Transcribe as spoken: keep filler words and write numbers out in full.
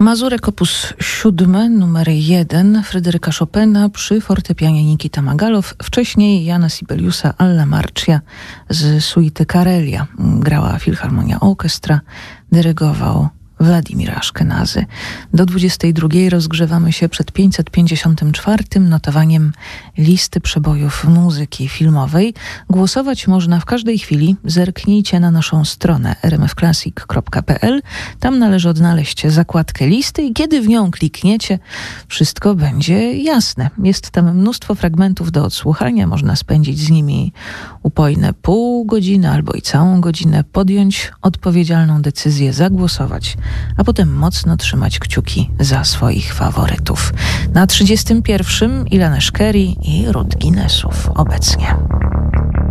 Mazurek opus siódmy, numer jeden Fryderyka Chopina przy fortepianie Nikita Magalow. Wcześniej Jana Sibeliusa Alla Marcia z suity Karelia. Grała Filharmonia Orchestra, dyrygował Władimir Aszkenazy. Do dwudziestej drugiej rozgrzewamy się przed pięćset pięćdziesiątym czwartym notowaniem listy przebojów muzyki filmowej. Głosować można w każdej chwili. Zerknijcie na naszą stronę r m f classic kropka p l. Tam należy odnaleźć zakładkę listy i kiedy w nią klikniecie, wszystko będzie jasne. Jest tam mnóstwo fragmentów do odsłuchania. Można spędzić z nimi upojne pół godziny albo i całą godzinę, podjąć odpowiedzialną decyzję, zagłosować, a potem mocno trzymać kciuki za swoich faworytów. Na trzydziestym pierwszym Ilana Szkeri i Ruth Guinnessów obecnie.